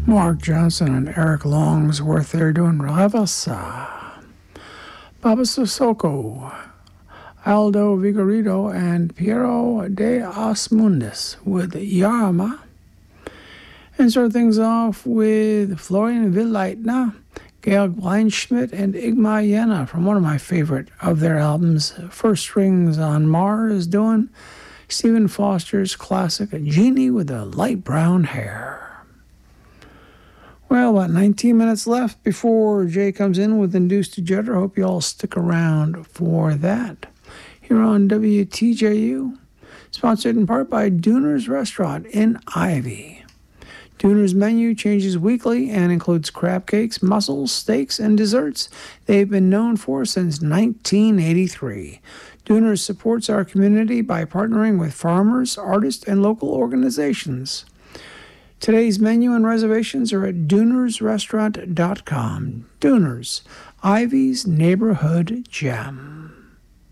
Mark Johnson and Eric Longsworth there doing Ravasa. Baba Sissoko, Aldo Vigorito, and Piero de Asmundis with Yarma. And start things off with Florian Villeitner, Georg Bleinschmidt, and Igmar Jena from one of my favorite of their albums, First Strings on Mars, doing Stephen Foster's classic Genie with the Light Brown Hair. Well, about 19 minutes left before Jay comes in with Induced to Judder. Hope you all stick around for that. Here on WTJU, sponsored in part by Dooner's Restaurant in Ivy. Dooner's menu changes weekly and includes crab cakes, mussels, steaks, and desserts they've been known for since 1983. Dooner's supports our community by partnering with farmers, artists, and local organizations. Today's menu and reservations are at doonersrestaurant.com. Dooners, Ivy's Neighborhood Gem.